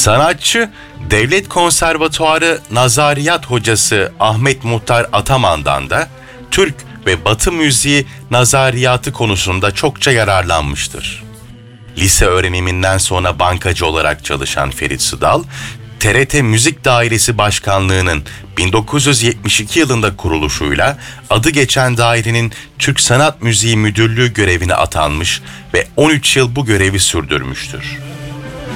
Sanatçı, Devlet Konservatuarı Nazariyat Hocası Ahmet Muhtar Ataman'dan da Türk ve Batı müziği nazariyatı konusunda çokça yararlanmıştır. Lise öğreniminden sonra bankacı olarak çalışan Ferit Sıdal, TRT Müzik Dairesi Başkanlığı'nın 1972 yılında kuruluşuyla adı geçen dairenin Türk Sanat Müziği Müdürlüğü görevine atanmış ve 13 yıl bu görevi sürdürmüştür.